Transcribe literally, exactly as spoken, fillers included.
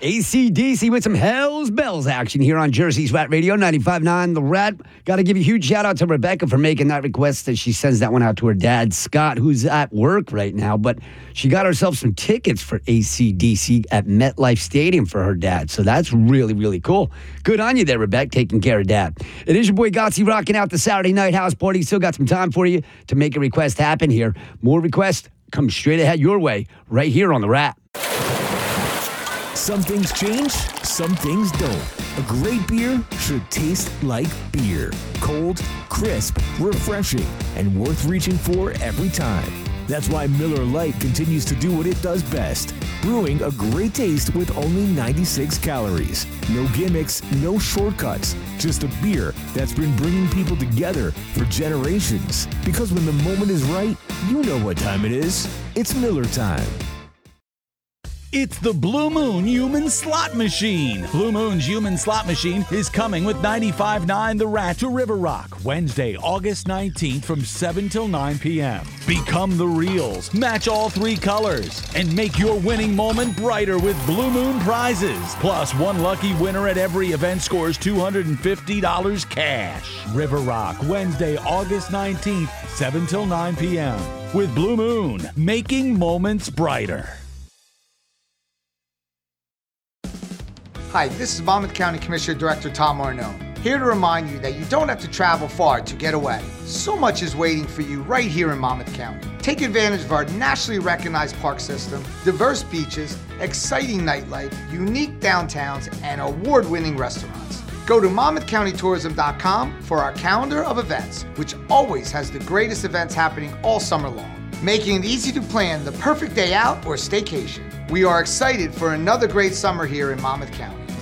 A C D C with some Hell's Bells action here on Jersey's Rat Radio, ninety-five point nine The Rat. Got to give a huge shout out to Rebecca for making that request. As she sends that one out to her dad, Scott, who's at work right now. But she got herself some tickets for A C D C at MetLife Stadium for her dad. So that's really, really cool. Good on you there, Rebecca, taking care of dad. It is your boy Gotsy rocking out the Saturday night house party. Still got some time for you to make a request happen here. More requests come straight ahead your way right here on The Rat. Some things change, some things don't. A great beer should taste like beer. Cold, crisp, refreshing, and worth reaching for every time. That's why Miller Lite continues to do what it does best. Brewing a great taste with only ninety-six calories. No gimmicks, no shortcuts. Just a beer that's been bringing people together for generations. Because when the moment is right, you know what time it is. It's Miller time. It's the Blue Moon Human Slot Machine. Blue Moon's Human Slot Machine is coming with ninety-five point nine The Rat to River Rock, Wednesday, August nineteenth from seven till nine p.m. Become the reels, match all three colors, and make your winning moment brighter with Blue Moon prizes. Plus, one lucky winner at every event scores two hundred fifty dollars cash. River Rock, Wednesday, August nineteenth, seven till nine p.m. With Blue Moon, making moments brighter. Hi, this is Monmouth County Commissioner Director Tom Arnone, here to remind you that you don't have to travel far to get away. So much is waiting for you right here in Monmouth County. Take advantage of our nationally recognized park system, diverse beaches, exciting nightlife, unique downtowns, and award-winning restaurants. Go to monmouth county tourism dot com for our calendar of events, which always has the greatest events happening all summer long, making it easy to plan the perfect day out or staycation. We are excited for another great summer here in Monmouth County.